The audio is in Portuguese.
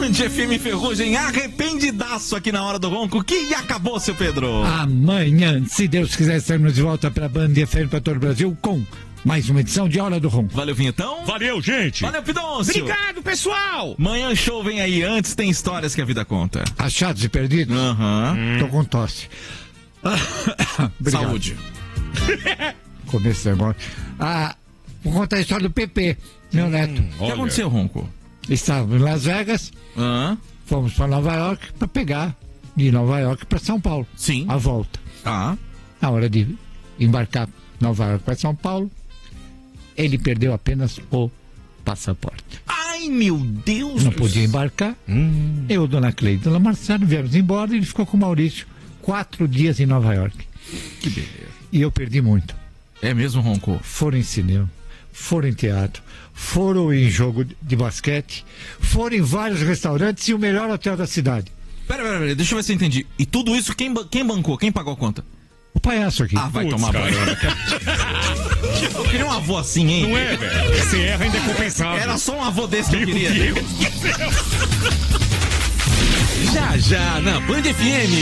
Band FM Ferrugem, arrependidaço aqui na Hora do Ronco, que acabou, seu Pedro. Amanhã, se Deus quiser, estaremos de volta para a Band FM para todo o Brasil com mais uma edição de Hora do Ronco. Valeu, Vinhetão. Valeu, gente. Valeu, Pidoncio. Obrigado, pessoal. Manhã show vem aí, antes tem histórias que a vida conta. Achados e perdidos? Aham. Tô com tosse. Obrigado. Saúde. Começou agora. Vou contar a história do PP, meu neto. O que aconteceu, Ronco? Estávamos em Las Vegas, fomos para Nova York para pegar de Nova York para São Paulo. Sim. A volta. Na hora de embarcar Nova York para São Paulo, ele perdeu apenas o passaporte. Ai, meu Deus. Não podia embarcar. Eu, Dona Cleide e Dona Marcela viemos embora e ele ficou com o Maurício 4 dias em Nova York. Que beleza. E eu perdi muito. É mesmo, Ronco? Foram em cinema, foram em teatro, foram em jogo de basquete, foram em vários restaurantes e o melhor hotel da cidade. Pera, deixa eu ver se eu entendi. E tudo isso quem bancou? Quem pagou a conta? O palhaço aqui. Vai tomar banho. Eu queria um avô assim, hein? Não é, velho? Você erra ainda é compensado. Era só um avô desse que eu queria. Meu Deus do céu. Já, na Band FM.